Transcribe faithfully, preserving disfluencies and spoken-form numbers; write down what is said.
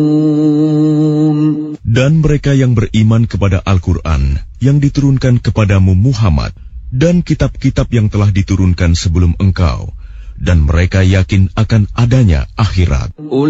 Dan mereka yang beriman kepada Al-Quran yang diturunkan kepadamu Muhammad dan kitab-kitab yang telah diturunkan sebelum engkau, dan mereka yakin akan adanya akhirat.